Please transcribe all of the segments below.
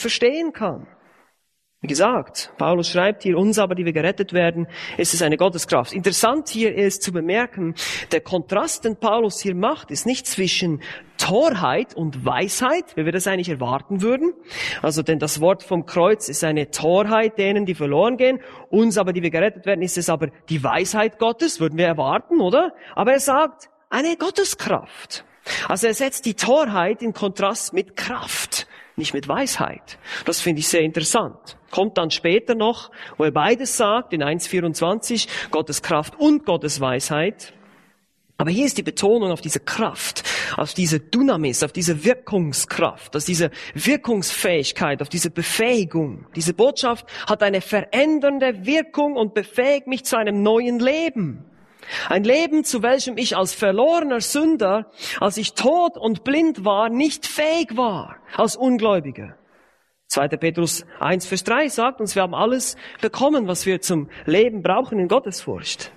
verstehen kann. Wie gesagt, Paulus schreibt hier, uns aber, die wir gerettet werden, ist es eine Gotteskraft. Interessant hier ist zu bemerken, der Kontrast, den Paulus hier macht, ist nicht zwischen Torheit und Weisheit, wie wir das eigentlich erwarten würden. Also, denn das Wort vom Kreuz ist eine Torheit denen, die verloren gehen. Uns aber, die wir gerettet werden, ist es aber die Weisheit Gottes, würden wir erwarten, oder? Aber er sagt, eine Gotteskraft. Also er setzt die Torheit in Kontrast mit Kraft, nicht mit Weisheit. Das finde ich sehr interessant. Kommt dann später noch, wo er beides sagt, in 1,24, Gottes Kraft und Gottes Weisheit. Aber hier ist die Betonung auf diese Kraft, auf diese Dynamis, auf diese Wirkungskraft, auf diese Wirkungsfähigkeit, auf diese Befähigung. Diese Botschaft hat eine verändernde Wirkung und befähigt mich zu einem neuen Leben. Ein Leben, zu welchem ich als verlorener Sünder, als ich tot und blind war, nicht fähig war, als Ungläubiger. 2. Petrus 1, Vers 3 sagt uns, wir haben alles bekommen, was wir zum Leben brauchen in Gottesfurcht.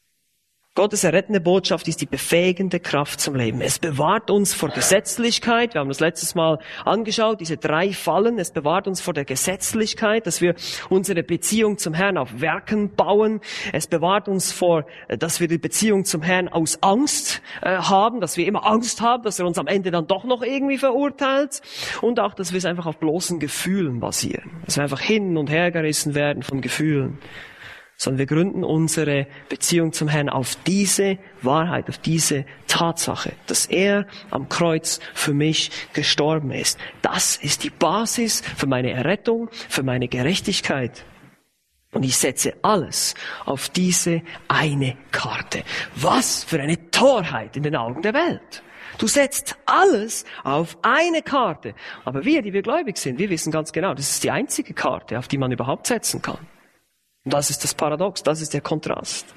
Gottes errettende Botschaft ist die befähigende Kraft zum Leben. Es bewahrt uns vor Gesetzlichkeit. Wir haben das letztes Mal angeschaut, diese 3 Fallen. Es bewahrt uns vor der Gesetzlichkeit, dass wir unsere Beziehung zum Herrn auf Werken bauen. Es bewahrt uns vor, dass wir die Beziehung zum Herrn aus Angst haben, dass wir immer Angst haben, dass er uns am Ende dann doch noch irgendwie verurteilt. Und auch, dass wir es einfach auf bloßen Gefühlen basieren. Dass wir einfach hin und her gerissen werden von Gefühlen. Sondern wir gründen unsere Beziehung zum Herrn auf diese Wahrheit, auf diese Tatsache, dass er am Kreuz für mich gestorben ist. Das ist die Basis für meine Errettung, für meine Gerechtigkeit. Und ich setze alles auf diese eine Karte. Was für eine Torheit in den Augen der Welt. Du setzt alles auf eine Karte. Aber wir, die wir gläubig sind, wir wissen ganz genau, das ist die einzige Karte, auf die man überhaupt setzen kann. Und das ist das Paradox, das ist der Kontrast.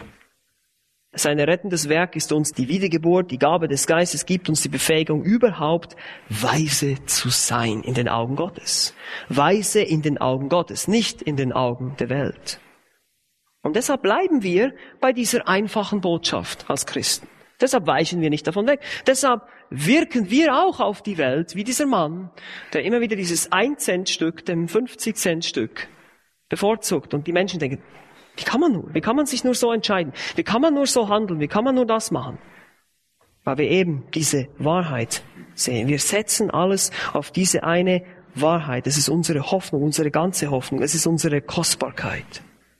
Sein rettendes Werk ist uns die Wiedergeburt, die Gabe des Geistes gibt uns die Befähigung, überhaupt weise zu sein in den Augen Gottes. Weise in den Augen Gottes, nicht in den Augen der Welt. Und deshalb bleiben wir bei dieser einfachen Botschaft als Christen. Deshalb weichen wir nicht davon weg. Deshalb wirken wir auch auf die Welt wie dieser Mann, der immer wieder dieses 1-Cent-Stück, dem 50-Cent-Stück bevorzugt. Und die Menschen denken, wie kann man sich nur so entscheiden? Wie kann man nur so handeln? Wie kann man nur das machen? Weil wir eben diese Wahrheit sehen. Wir setzen alles auf diese eine Wahrheit. Es ist unsere Hoffnung, unsere ganze Hoffnung. Es ist unsere Kostbarkeit.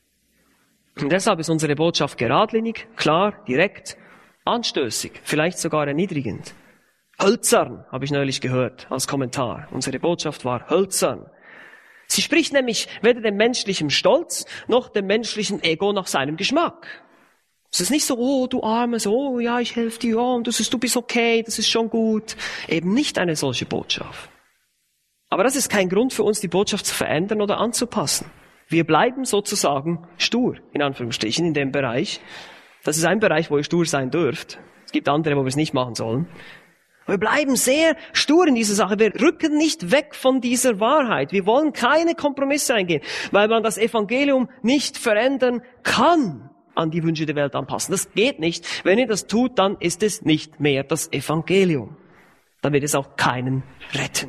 Und deshalb ist unsere Botschaft geradlinig, klar, direkt, anstößig, vielleicht sogar erniedrigend. Hölzern, habe ich neulich gehört als Kommentar. Unsere Botschaft war hölzern. Sie spricht nämlich weder dem menschlichen Stolz noch dem menschlichen Ego nach seinem Geschmack. Es ist nicht so, oh du Armes, oh ja, ich helfe dir, oh, und du bist okay, das ist schon gut. Eben nicht eine solche Botschaft. Aber das ist kein Grund für uns, die Botschaft zu verändern oder anzupassen. Wir bleiben sozusagen stur, in Anführungsstrichen, in dem Bereich. Das ist ein Bereich, wo ihr stur sein dürft. Es gibt andere, wo wir es nicht machen sollen. Wir bleiben sehr stur in dieser Sache. Wir rücken nicht weg von dieser Wahrheit. Wir wollen keine Kompromisse eingehen, weil man das Evangelium nicht verändern kann, an die Wünsche der Welt anpassen. Das geht nicht. Wenn ihr das tut, dann ist es nicht mehr das Evangelium. Dann wird es auch keinen retten.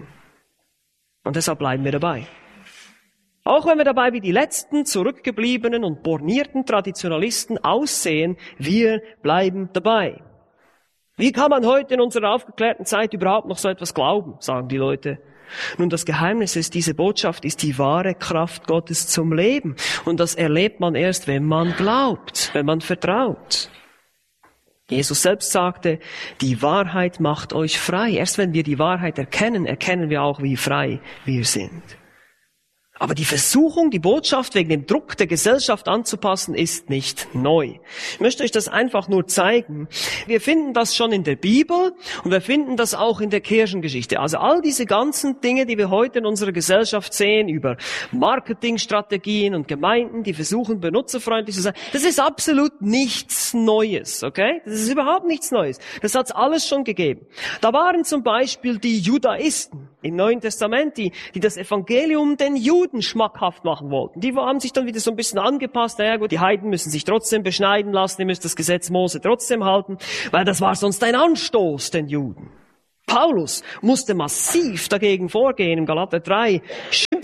Und deshalb bleiben wir dabei. Auch wenn wir dabei wie die letzten zurückgebliebenen und bornierten Traditionalisten aussehen, wir bleiben dabei. Wie kann man heute in unserer aufgeklärten Zeit überhaupt noch so etwas glauben, sagen die Leute. Nun, das Geheimnis ist, diese Botschaft ist die wahre Kraft Gottes zum Leben. Und das erlebt man erst, wenn man glaubt, wenn man vertraut. Jesus selbst sagte, die Wahrheit macht euch frei. Erst wenn wir die Wahrheit erkennen, erkennen wir auch, wie frei wir sind. Aber die Versuchung, die Botschaft wegen dem Druck der Gesellschaft anzupassen, ist nicht neu. Ich möchte euch das einfach nur zeigen. Wir finden das schon in der Bibel und wir finden das auch in der Kirchengeschichte. Also all diese ganzen Dinge, die wir heute in unserer Gesellschaft sehen, über Marketingstrategien und Gemeinden, die versuchen, benutzerfreundlich zu sein, das ist absolut nichts Neues, okay? Das ist überhaupt nichts Neues. Das hat's alles schon gegeben. Da waren zum Beispiel die Judaisten im Neuen Testament, die das Evangelium den Juden schmackhaft machen wollten. Die haben sich dann wieder so ein bisschen angepasst. Naja gut, die Heiden müssen sich trotzdem beschneiden lassen, die müssen das Gesetz Mose trotzdem halten, weil das war sonst ein Anstoß den Juden. Paulus musste massiv dagegen vorgehen. Im Galater 3 schimpft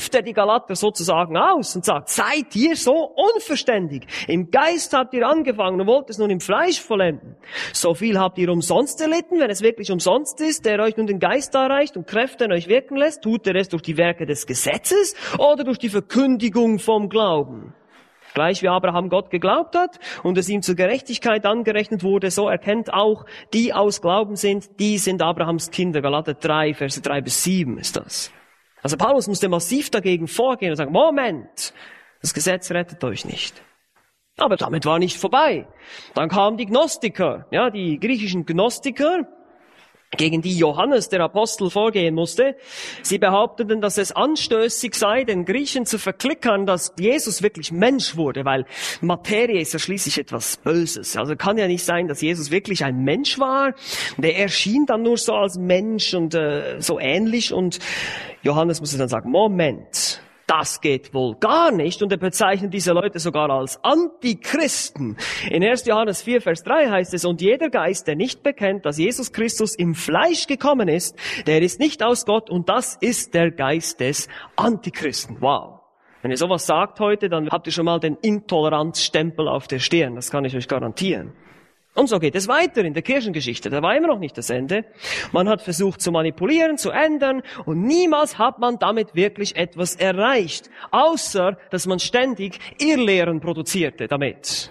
schimpft er die Galater sozusagen aus und sagt, seid ihr so unverständig? Im Geist habt ihr angefangen und wollt es nun im Fleisch vollenden. So viel habt ihr umsonst erlitten, wenn es wirklich umsonst ist, der euch nun den Geist erreicht und Kräfte in euch wirken lässt, tut er es durch die Werke des Gesetzes oder durch die Verkündigung vom Glauben? Gleich wie Abraham Gott geglaubt hat und es ihm zur Gerechtigkeit angerechnet wurde, so erkennt auch, die aus Glauben sind, die sind Abrahams Kinder. Galater 3, Verse 3-7 ist das. Also Paulus musste massiv dagegen vorgehen und sagen, Moment, das Gesetz rettet euch nicht. Aber damit war nicht vorbei. Dann kamen die Gnostiker, ja, die griechischen Gnostiker, gegen die Johannes, der Apostel, vorgehen musste. Sie behaupteten, dass es anstößig sei, den Griechen zu verklickern, dass Jesus wirklich Mensch wurde, weil Materie ist ja schließlich etwas Böses. Also kann ja nicht sein, dass Jesus wirklich ein Mensch war. Der erschien dann nur so als Mensch und so ähnlich. Und Johannes musste dann sagen, Moment, das geht wohl gar nicht. Und er bezeichnet diese Leute sogar als Antichristen. In 1. Johannes 4, Vers 3 heißt es, und jeder Geist, der nicht bekennt, dass Jesus Christus im Fleisch gekommen ist, der ist nicht aus Gott und das ist der Geist des Antichristen. Wow. Wenn ihr sowas sagt heute, dann habt ihr schon mal den Intoleranzstempel auf der Stirn. Das kann ich euch garantieren. Und so geht es weiter in der Kirchengeschichte. Da war immer noch nicht das Ende. Man hat versucht zu manipulieren, zu ändern und niemals hat man damit wirklich etwas erreicht. Außer, dass man ständig Irrlehren produzierte damit.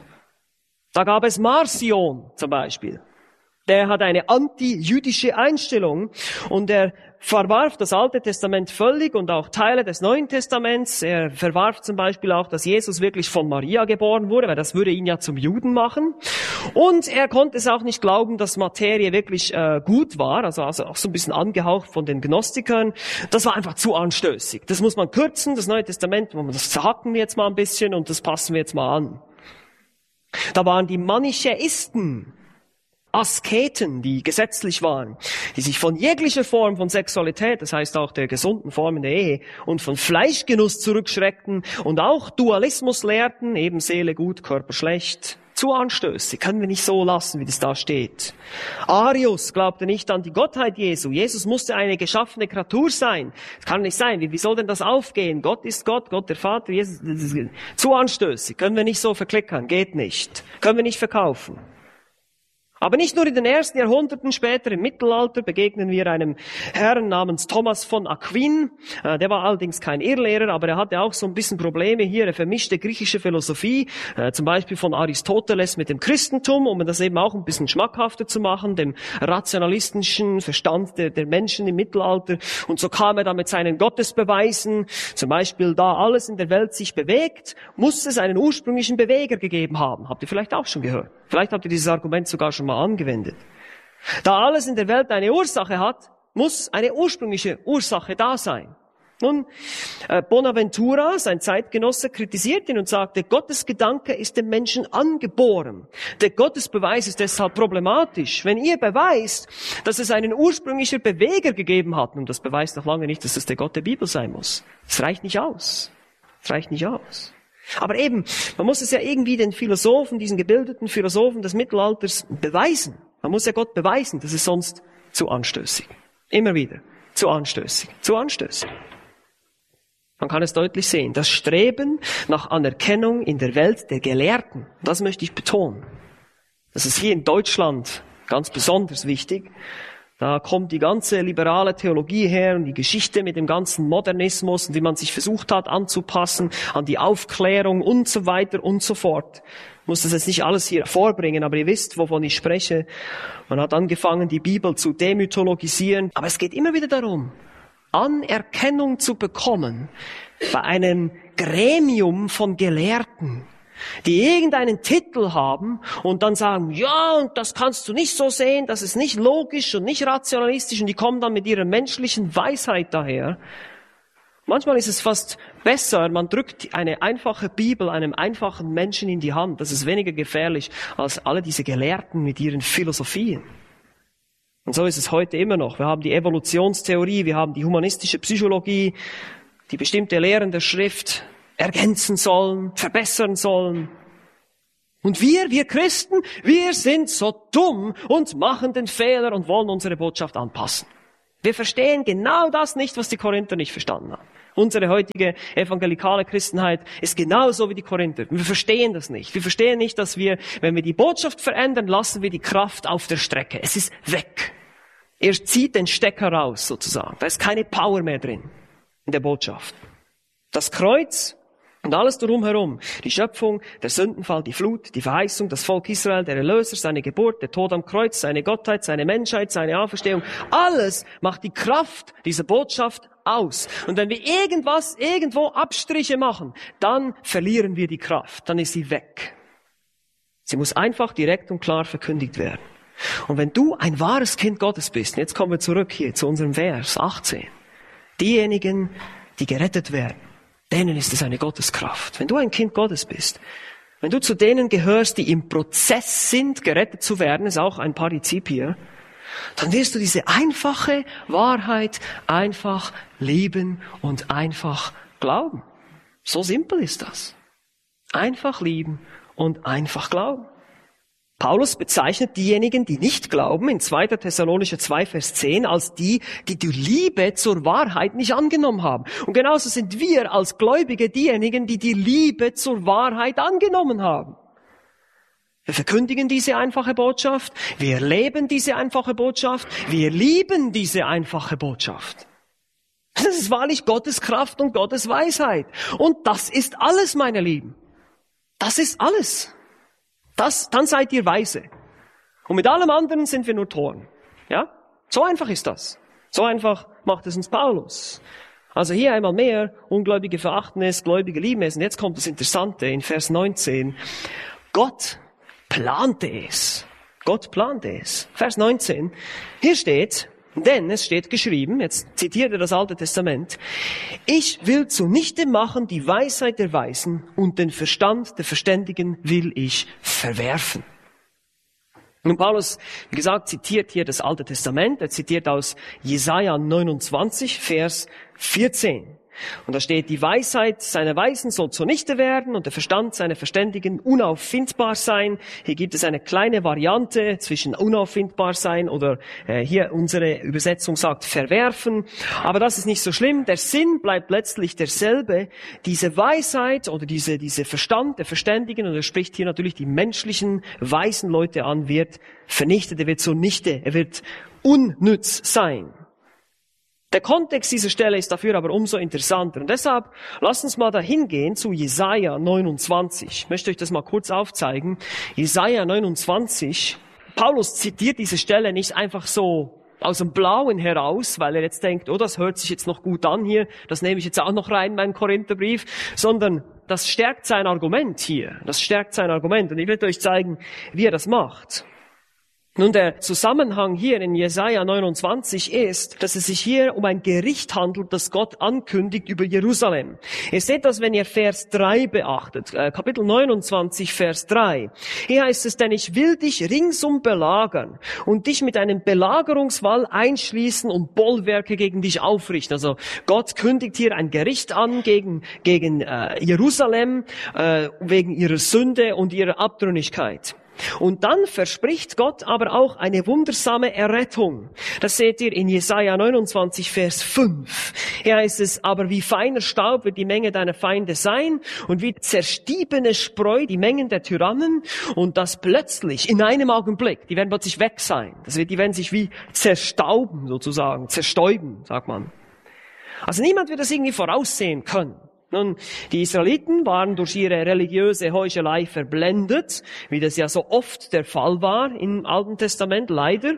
Da gab es Marcion zum Beispiel. Der hat eine anti-jüdische Einstellung und er verwarf das Alte Testament völlig und auch Teile des Neuen Testaments. Er verwarf zum Beispiel auch, dass Jesus wirklich von Maria geboren wurde, weil das würde ihn ja zum Juden machen. Und er konnte es auch nicht glauben, dass Materie wirklich gut war, also auch so ein bisschen angehaucht von den Gnostikern. Das war einfach zu anstößig. Das muss man kürzen, das Neue Testament, das hacken wir jetzt mal ein bisschen und das passen wir jetzt mal an. Da waren die Manichäisten, Asketen, die gesetzlich waren, die sich von jeglicher Form von Sexualität, das heißt auch der gesunden Form in der Ehe, und von Fleischgenuss zurückschreckten und auch Dualismus lehrten, eben Seele gut, Körper schlecht. Zu anstößig, können wir nicht so lassen, wie das da steht. Arius glaubte nicht an die Gottheit Jesu. Jesus musste eine geschaffene Kreatur sein. Das kann nicht sein. Wie soll denn das aufgehen? Gott ist Gott, Gott der Vater, Jesus. Das ist zu anstößig. Können wir nicht so verklickern. Geht nicht. Können wir nicht verkaufen. Aber nicht nur in den ersten Jahrhunderten, später im Mittelalter begegnen wir einem Herrn namens Thomas von Aquin. Der war allerdings kein Irrlehrer, aber er hatte auch so ein bisschen Probleme hier. Er vermischte griechische Philosophie, zum Beispiel von Aristoteles mit dem Christentum, um das eben auch ein bisschen schmackhafter zu machen, dem rationalistischen Verstand der Menschen im Mittelalter. Und so kam er dann mit seinen Gottesbeweisen, zum Beispiel da alles in der Welt sich bewegt, muss es einen ursprünglichen Beweger gegeben haben. Habt ihr vielleicht auch schon gehört? Vielleicht habt ihr dieses Argument sogar schon mal angewendet. Da alles in der Welt eine Ursache hat, muss eine ursprüngliche Ursache da sein. Nun, Bonaventura, sein Zeitgenosse, kritisiert ihn und sagte, Gottes Gedanke ist dem Menschen angeboren. Der Gottesbeweis ist deshalb problematisch. Wenn ihr beweist, dass es einen ursprünglichen Beweger gegeben hat, und das beweist noch lange nicht, dass es der Gott der Bibel sein muss. Das reicht nicht aus. Das reicht nicht aus. Aber eben, man muss es ja irgendwie den Philosophen, diesen gebildeten Philosophen des Mittelalters beweisen. Man muss ja Gott beweisen, das ist sonst zu anstößig. Immer wieder. Zu anstößig. Zu anstößig. Man kann es deutlich sehen. Das Streben nach Anerkennung in der Welt der Gelehrten, das möchte ich betonen. Das ist hier in Deutschland ganz besonders wichtig. Da kommt die ganze liberale Theologie her und die Geschichte mit dem ganzen Modernismus und wie man sich versucht hat anzupassen an die Aufklärung und so weiter und so fort. Ich muss das jetzt nicht alles hier vorbringen, aber ihr wisst, wovon ich spreche. Man hat angefangen, die Bibel zu demythologisieren. Aber es geht immer wieder darum, Anerkennung zu bekommen bei einem Gremium von Gelehrten, die irgendeinen Titel haben und dann sagen, ja, und das kannst du nicht so sehen, das ist nicht logisch und nicht rationalistisch, und die kommen dann mit ihrer menschlichen Weisheit daher. Manchmal ist es fast besser, man drückt eine einfache Bibel einem einfachen Menschen in die Hand. Das ist weniger gefährlich als alle diese Gelehrten mit ihren Philosophien. Und so ist es heute immer noch. Wir haben die Evolutionstheorie, wir haben die humanistische Psychologie, die bestimmte Lehren der Schrift ergänzen sollen, verbessern sollen. Und wir Christen, wir sind so dumm und machen den Fehler und wollen unsere Botschaft anpassen. Wir verstehen genau das nicht, was die Korinther nicht verstanden haben. Unsere heutige evangelikale Christenheit ist genauso wie die Korinther. Wir verstehen das nicht. Wir verstehen nicht, dass wir, wenn wir die Botschaft verändern, lassen wir die Kraft auf der Strecke. Es ist weg. Er zieht den Stecker raus, sozusagen. Da ist keine Power mehr drin in der Botschaft. Das Kreuz und alles drumherum, die Schöpfung, der Sündenfall, die Flut, die Verheißung, das Volk Israel, der Erlöser, seine Geburt, der Tod am Kreuz, seine Gottheit, seine Menschheit, seine Auferstehung, alles macht die Kraft dieser Botschaft aus. Und wenn wir irgendwo Abstriche machen, dann verlieren wir die Kraft, dann ist sie weg. Sie muss einfach direkt und klar verkündigt werden. Und wenn du ein wahres Kind Gottes bist, jetzt kommen wir zurück hier zu unserem Vers 18, diejenigen, die gerettet werden, denen ist es eine Gotteskraft. Wenn du ein Kind Gottes bist, wenn du zu denen gehörst, die im Prozess sind, gerettet zu werden, ist auch ein Partizip hier, dann wirst du diese einfache Wahrheit einfach lieben und einfach glauben. So simpel ist das. Einfach lieben und einfach glauben. Paulus bezeichnet diejenigen, die nicht glauben, in 2. Thessalonicher 2, Vers 10, als die Liebe zur Wahrheit nicht angenommen haben. Und genauso sind wir als Gläubige diejenigen, die Liebe zur Wahrheit angenommen haben. Wir verkündigen diese einfache Botschaft, wir leben diese einfache Botschaft, wir lieben diese einfache Botschaft. Das ist wahrlich Gottes Kraft und Gottes Weisheit. Und das ist alles, meine Lieben. Das ist alles. Dann seid ihr weise. Und mit allem anderen sind wir nur Toren. Ja? So einfach ist das. So einfach macht es uns Paulus. Also hier einmal mehr, Ungläubige verachten es, Gläubige lieben es. Und jetzt kommt das Interessante in Vers 19. Gott plante es. Gott plante es. Vers 19. Hier steht, denn es steht geschrieben, jetzt zitiert er das Alte Testament, ich will zunichte machen die Weisheit der Weisen und den Verstand der Verständigen will ich verwerfen. Nun, Paulus, wie gesagt, zitiert hier das Alte Testament. Er zitiert aus Jesaja 29, Vers 14. Und da steht, die Weisheit seiner Weisen soll zunichte werden und der Verstand seiner Verständigen unauffindbar sein. Hier gibt es eine kleine Variante zwischen unauffindbar sein oder hier unsere Übersetzung sagt verwerfen. Aber das ist nicht so schlimm. Der Sinn bleibt letztlich derselbe. Diese Weisheit oder diese Verstand der Verständigen, und er spricht hier natürlich die menschlichen, weisen Leute an, wird vernichtet, er wird zunichte, er wird unnütz sein. Der Kontext dieser Stelle ist dafür aber umso interessanter. Und deshalb lasst uns mal dahin gehen zu Jesaja 29. Ich möchte euch das mal kurz aufzeigen. Jesaja 29. Paulus zitiert diese Stelle nicht einfach so aus dem Blauen heraus, weil er jetzt denkt, oh, das hört sich jetzt noch gut an hier, das nehme ich jetzt auch noch rein in meinen Korintherbrief, sondern das stärkt sein Argument hier. Das stärkt sein Argument. Und ich werde euch zeigen, wie er das macht. Nun, der Zusammenhang hier in Jesaja 29 ist, dass es sich hier um ein Gericht handelt, das Gott ankündigt über Jerusalem. Ihr seht das, wenn ihr Vers 3 beachtet, Kapitel 29, Vers 3. Hier heißt es, denn ich will dich ringsum belagern und dich mit einem Belagerungswall einschließen und Bollwerke gegen dich aufrichten. Also Gott kündigt hier ein Gericht an gegen Jerusalem wegen ihrer Sünde und ihrer Abtrünnigkeit. Und dann verspricht Gott aber auch eine wundersame Errettung. Das seht ihr in Jesaja 29, Vers 5. Hier heißt es, aber wie feiner Staub wird die Menge deiner Feinde sein und wie zerstiebene Spreu die Mengen der Tyrannen und das plötzlich in einem Augenblick, die werden plötzlich weg sein. Die werden sich wie zerstauben sozusagen, zerstäuben, sagt man. Also niemand wird das irgendwie voraussehen können. Nun, die Israeliten waren durch ihre religiöse Heuchelei verblendet, wie das ja so oft der Fall war im Alten Testament, leider.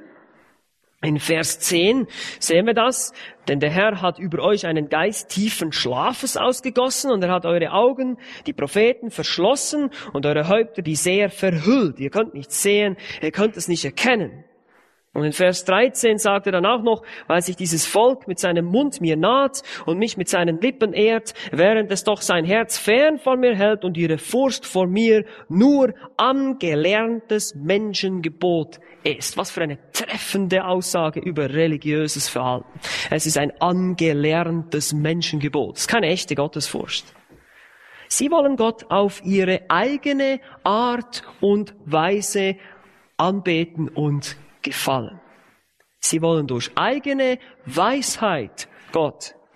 In Vers 10 sehen wir das, denn der Herr hat über euch einen Geist tiefen Schlafes ausgegossen und er hat eure Augen, die Propheten, verschlossen und eure Häupter, die Seher, verhüllt. Ihr könnt nichts sehen, ihr könnt es nicht erkennen. Und in Vers 13 sagt er dann auch noch, weil sich dieses Volk mit seinem Mund mir naht und mich mit seinen Lippen ehrt, während es doch sein Herz fern von mir hält und ihre Furcht vor mir nur angelerntes Menschengebot ist. Was für eine treffende Aussage über religiöses Verhalten. Es ist ein angelerntes Menschengebot. Es ist keine echte Gottesfurcht. Sie wollen Gott auf ihre eigene Art und Weise anbeten und gefallen. Sie wollen durch eigene Weisheit Gott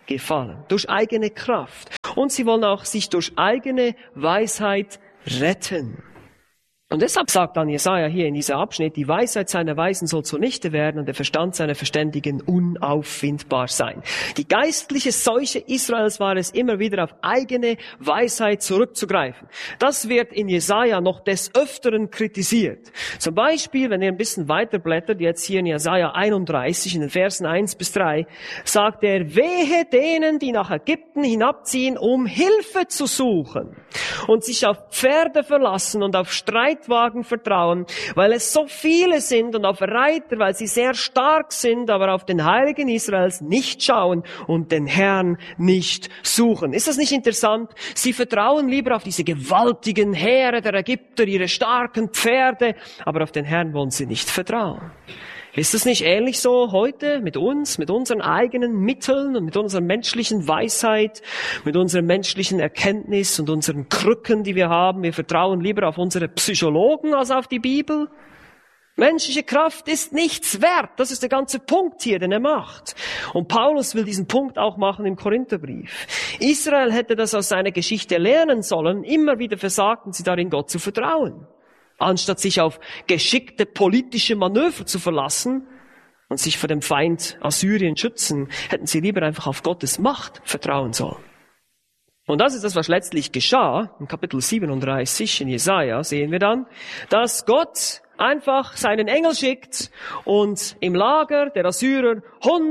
gefallen. Durch eigene Kraft. Und sie wollen auch sich durch eigene Weisheit retten. Und deshalb sagt dann Jesaja hier in diesem Abschnitt, die Weisheit seiner Weisen soll zunichte werden und der Verstand seiner Verständigen unauffindbar sein. Die geistliche Seuche Israels war es, immer wieder auf eigene Weisheit zurückzugreifen. Das wird in Jesaja noch des Öfteren kritisiert. Zum Beispiel, wenn ihr ein bisschen weiterblättert, jetzt hier in Jesaja 31, in den Versen 1 bis 3, sagt er, wehe denen, die nach Ägypten hinabziehen, um Hilfe zu suchen und sich auf Pferde verlassen und auf Streitwagen vertrauen, weil es so viele sind und auf Reiter, weil sie sehr stark sind, aber auf den Heiligen Israels nicht schauen und den Herrn nicht suchen. Ist das nicht interessant? Sie vertrauen lieber auf diese gewaltigen Heere der Ägypter, ihre starken Pferde, aber auf den Herrn wollen sie nicht vertrauen. Ist es nicht ähnlich so heute mit uns, mit unseren eigenen Mitteln und mit unserer menschlichen Weisheit, mit unserer menschlichen Erkenntnis und unseren Krücken, die wir haben? Wir vertrauen lieber auf unsere Psychologen als auf die Bibel. Menschliche Kraft ist nichts wert. Das ist der ganze Punkt hier, den er macht. Und Paulus will diesen Punkt auch machen im Korintherbrief. Israel hätte das aus seiner Geschichte lernen sollen. Immer wieder versagten sie darin, Gott zu vertrauen. Anstatt sich auf geschickte politische Manöver zu verlassen und sich vor dem Feind Assyrien schützen, hätten sie lieber einfach auf Gottes Macht vertrauen sollen. Und das ist das, was letztlich geschah. In Kapitel 37 in Jesaja sehen wir dann, dass Gott einfach seinen Engel schickt und im Lager der Assyrer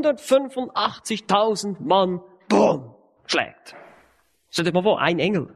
185.000 Mann, boom, schlägt. Stellt euch mal vor, ein Engel.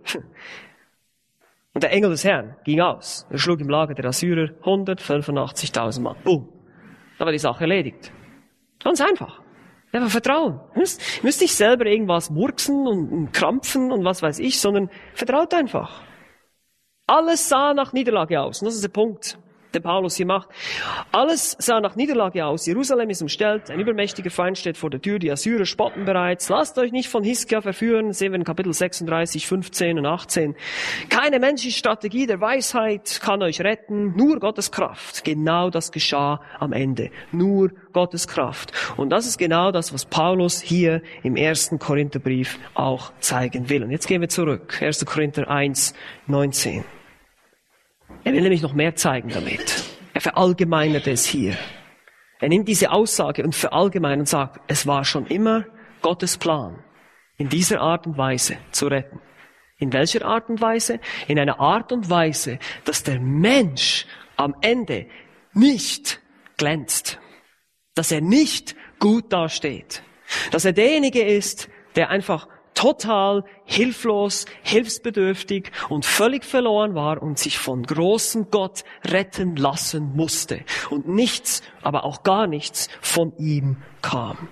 Und der Engel des Herrn ging aus. Er schlug im Lager der Assyrer 185.000 Mann. Boom. Da war die Sache erledigt. Ganz einfach. Einfach Vertrauen. Ihr müsst nicht selber irgendwas murksen und krampfen und was weiß ich, sondern vertraut einfach. Alles sah nach Niederlage aus. Und das ist der Punkt, den Paulus hier macht. Alles sah nach Niederlage aus. Jerusalem ist umstellt. Ein übermächtiger Feind steht vor der Tür. Die Assyrer spotten bereits. Lasst euch nicht von Hiskia verführen. Das sehen wir in Kapitel 36, 15 und 18. Keine menschliche Strategie der Weisheit kann euch retten. Nur Gottes Kraft. Genau das geschah am Ende. Nur Gottes Kraft. Und das ist genau das, was Paulus hier im 1. Korintherbrief auch zeigen will. Und jetzt gehen wir zurück. 1. Korinther 1, 19. Er will nämlich noch mehr zeigen damit. Er verallgemeinert es hier. Er nimmt diese Aussage und verallgemeinert und sagt, es war schon immer Gottes Plan, in dieser Art und Weise zu retten. In welcher Art und Weise? In einer Art und Weise, dass der Mensch am Ende nicht glänzt. Dass er nicht gut dasteht. Dass er derjenige ist, der einfach total hilflos, hilfsbedürftig und völlig verloren war und sich von großem Gott retten lassen musste. Und nichts, aber auch gar nichts von ihm kam.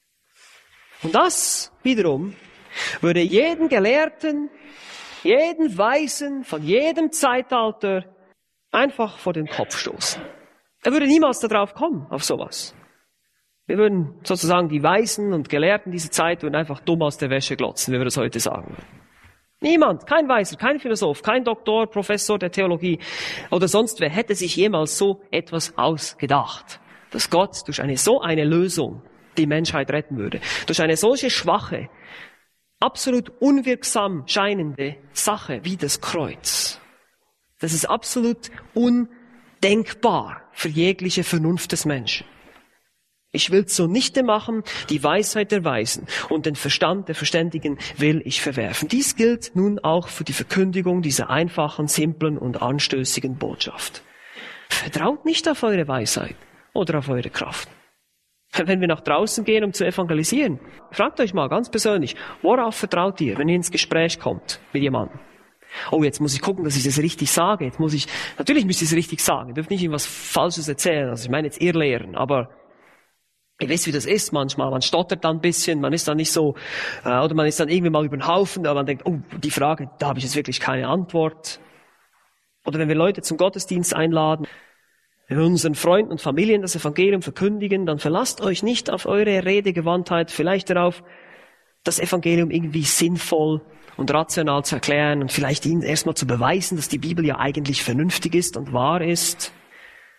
Und das wiederum würde jeden Gelehrten, jeden Weisen von jedem Zeitalter einfach vor den Kopf stoßen. Er würde niemals darauf kommen, auf sowas. Wir würden sozusagen die Weisen und Gelehrten dieser Zeit würden einfach dumm aus der Wäsche glotzen, wie wir das heute sagen. Niemand, kein Weiser, kein Philosoph, kein Doktor, Professor der Theologie oder sonst wer hätte sich jemals so etwas ausgedacht, dass Gott durch so eine Lösung die Menschheit retten würde. Durch eine solche schwache, absolut unwirksam scheinende Sache wie das Kreuz. Das ist absolut undenkbar für jegliche Vernunft des Menschen. Ich will zunichte machen, die Weisheit der Weisen und den Verstand der Verständigen will ich verwerfen. Dies gilt nun auch für die Verkündigung dieser einfachen, simplen und anstößigen Botschaft. Vertraut nicht auf eure Weisheit oder auf eure Kraft. Wenn wir nach draußen gehen, um zu evangelisieren, fragt euch mal ganz persönlich, worauf vertraut ihr, wenn ihr ins Gespräch kommt mit jemandem? Oh, jetzt muss ich gucken, dass ich das richtig sage. Natürlich müsst ihr es richtig sagen. Ihr dürft nicht irgendwas Falsches erzählen. Also ich meine jetzt irrlehren, aber ihr wisst, wie das ist manchmal. Man stottert dann ein bisschen, man ist dann nicht so, oder man ist dann irgendwie mal über den Haufen, aber man denkt, oh, die Frage, da habe ich jetzt wirklich keine Antwort. Oder wenn wir Leute zum Gottesdienst einladen, wenn wir unseren Freunden und Familien das Evangelium verkündigen, dann verlasst euch nicht auf eure Redegewandtheit, vielleicht darauf, das Evangelium irgendwie sinnvoll und rational zu erklären und vielleicht ihnen erstmal zu beweisen, dass die Bibel ja eigentlich vernünftig ist und wahr ist.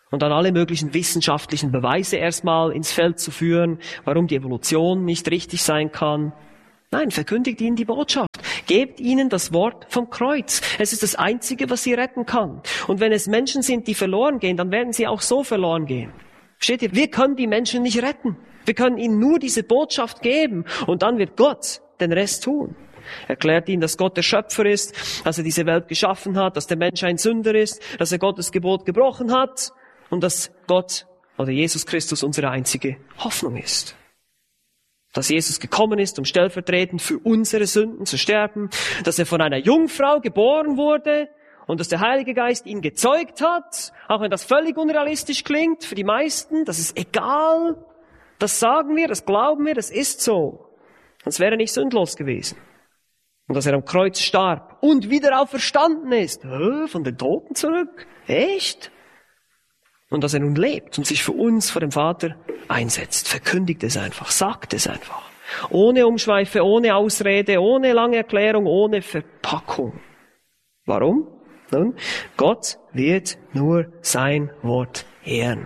und dann alle möglichen wissenschaftlichen Beweise erstmal ins Feld zu führen, warum die Evolution nicht richtig sein kann. Nein, verkündigt ihnen die Botschaft. Gebt ihnen das Wort vom Kreuz. Es ist das Einzige, was sie retten kann. Und wenn es Menschen sind, die verloren gehen, dann werden sie auch so verloren gehen. Versteht ihr? Wir können die Menschen nicht retten. Wir können ihnen nur diese Botschaft geben und dann wird Gott den Rest tun. Erklärt ihnen, dass Gott der Schöpfer ist, dass er diese Welt geschaffen hat, dass der Mensch ein Sünder ist, dass er Gottes Gebot gebrochen hat und dass Gott oder Jesus Christus unsere einzige Hoffnung ist. Dass Jesus gekommen ist, um stellvertretend für unsere Sünden zu sterben, dass er von einer Jungfrau geboren wurde und dass der Heilige Geist ihn gezeugt hat, auch wenn das völlig unrealistisch klingt für die meisten, das ist egal, das sagen wir, das glauben wir, das ist so. Sonst wäre er nicht sündlos gewesen. Und dass er am Kreuz starb und wieder auferstanden ist, von den Toten zurück, echt? Und dass er nun lebt und sich für uns vor dem Vater einsetzt. Verkündigt es einfach, sagt es einfach. Ohne Umschweife, ohne Ausrede, ohne lange Erklärung, ohne Verpackung. Warum? Nun, Gott wird nur sein Wort ehren.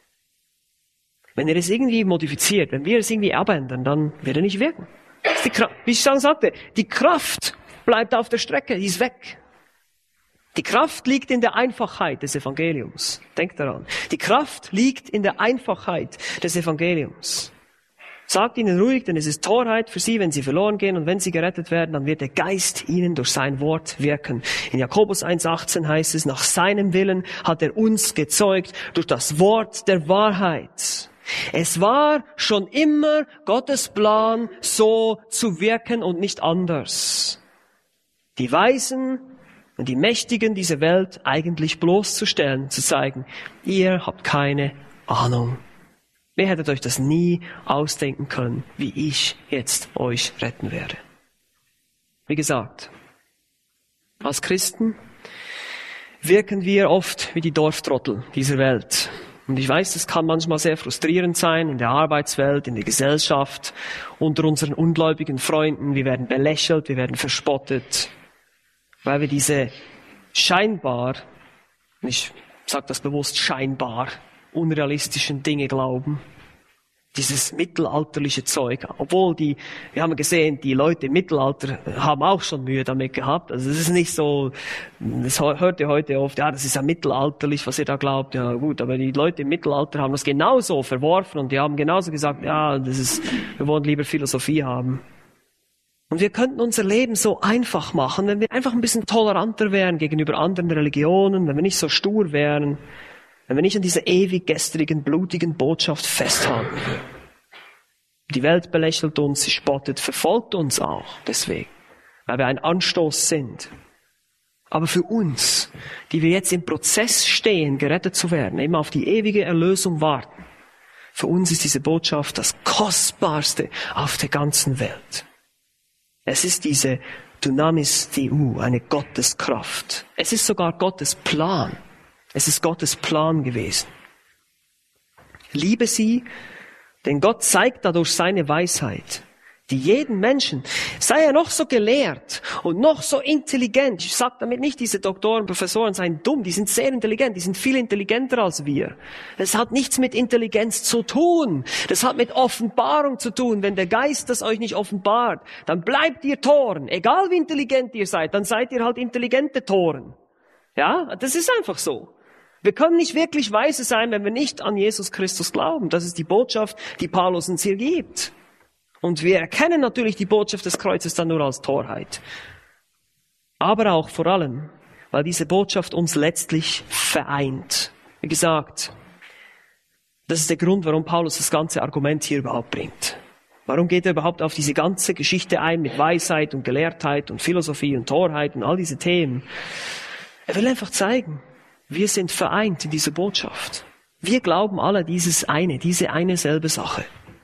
Wenn er es irgendwie modifiziert, wenn wir es irgendwie abändern, dann wird er nicht wirken. Wie ich schon sagte, die Kraft bleibt auf der Strecke, die ist weg. Die Kraft liegt in der Einfachheit des Evangeliums. Denkt daran. Die Kraft liegt in der Einfachheit des Evangeliums. Sagt ihnen ruhig, denn es ist Torheit für sie, wenn sie verloren gehen, und wenn sie gerettet werden, dann wird der Geist ihnen durch sein Wort wirken. In Jakobus 1,18 heißt es, nach seinem Willen hat er uns gezeugt durch das Wort der Wahrheit. Es war schon immer Gottes Plan, so zu wirken und nicht anders. Die Weisen und die Mächtigen dieser Welt eigentlich bloßzustellen, zu zeigen, ihr habt keine Ahnung. Ihr hättet euch das nie ausdenken können, wie ich jetzt euch retten werde. Wie gesagt, als Christen wirken wir oft wie die Dorftrottel dieser Welt. Und ich weiß, das kann manchmal sehr frustrierend sein in der Arbeitswelt, in der Gesellschaft, unter unseren ungläubigen Freunden. Wir werden belächelt, wir werden verspottet, weil wir diese scheinbar, ich sage das bewusst scheinbar, unrealistischen Dinge glauben. Dieses mittelalterliche Zeug. Obwohl wir haben gesehen, die Leute im Mittelalter haben auch schon Mühe damit gehabt. Also es ist nicht so, das hört ihr heute oft, ja, das ist ja mittelalterlich, was ihr da glaubt. Ja gut, aber die Leute im Mittelalter haben das genauso verworfen und die haben genauso gesagt, ja, wir wollen lieber Philosophie haben. Und wir könnten unser Leben so einfach machen, wenn wir einfach ein bisschen toleranter wären gegenüber anderen Religionen, wenn wir nicht so stur wären, wenn wir nicht an dieser ewig gestrigen, blutigen Botschaft festhalten. Die Welt belächelt uns, sie spottet, verfolgt uns auch deswegen, weil wir ein Anstoß sind. Aber für uns, die wir jetzt im Prozess stehen, gerettet zu werden, eben auf die ewige Erlösung warten, für uns ist diese Botschaft das Kostbarste auf der ganzen Welt. Es ist diese Dynamis Deu, eine Gotteskraft. Es ist sogar Gottes Plan. Es ist Gottes Plan gewesen. Liebe sie, denn Gott zeigt dadurch seine Weisheit, die jeden Menschen, sei er noch so gelehrt und noch so intelligent, ich sage damit nicht, diese Doktoren, Professoren seien dumm, die sind sehr intelligent, die sind viel intelligenter als wir. Das hat nichts mit Intelligenz zu tun, das hat mit Offenbarung zu tun. Wenn der Geist das euch nicht offenbart, dann bleibt ihr Toren, egal wie intelligent ihr seid, dann seid ihr halt intelligente Toren. Ja, das ist einfach so. Wir können nicht wirklich weise sein, wenn wir nicht an Jesus Christus glauben. Das ist die Botschaft, die Paulus uns hier gibt. Und wir erkennen natürlich die Botschaft des Kreuzes dann nur als Torheit. Aber auch vor allem, weil diese Botschaft uns letztlich vereint. Wie gesagt, das ist der Grund, warum Paulus das ganze Argument hier überhaupt bringt. Warum geht er überhaupt auf diese ganze Geschichte ein mit Weisheit und Gelehrtheit und Philosophie und Torheit und all diese Themen? Er will einfach zeigen, wir sind vereint in dieser Botschaft. Wir glauben alle diese eine selbe Sache.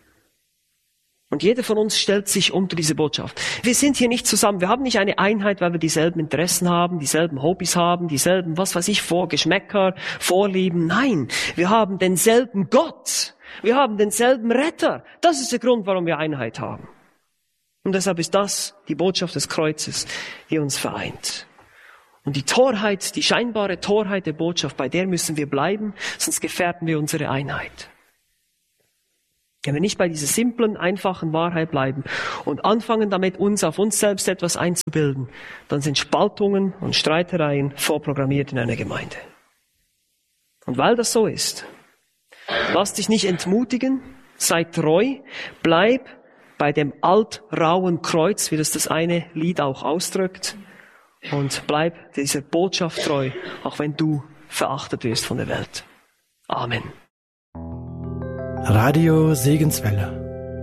Und jeder von uns stellt sich unter diese Botschaft. Wir sind hier nicht zusammen, wir haben nicht eine Einheit, weil wir dieselben Interessen haben, dieselben Hobbys haben, dieselben, Geschmäcker, Vorlieben. Nein, wir haben denselben Gott. Wir haben denselben Retter. Das ist der Grund, warum wir Einheit haben. Und deshalb ist das die Botschaft des Kreuzes, die uns vereint. Und die Torheit, die scheinbare Torheit der Botschaft, bei der müssen wir bleiben, sonst gefährden wir unsere Einheit. Wenn wir nicht bei dieser simplen, einfachen Wahrheit bleiben und anfangen damit, uns auf uns selbst etwas einzubilden, dann sind Spaltungen und Streitereien vorprogrammiert in einer Gemeinde. Und weil das so ist, lass dich nicht entmutigen, sei treu, bleib bei dem altrauen Kreuz, wie das eine Lied auch ausdrückt, und bleib dieser Botschaft treu, auch wenn du verachtet wirst von der Welt. Amen. Radio Segenswelle.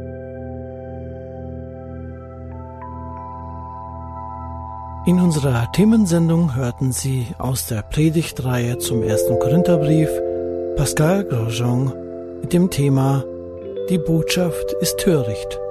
In unserer Themensendung hörten Sie aus der Predigtreihe zum 1. Korintherbrief Pascal Grosjean mit dem Thema Die Botschaft ist töricht.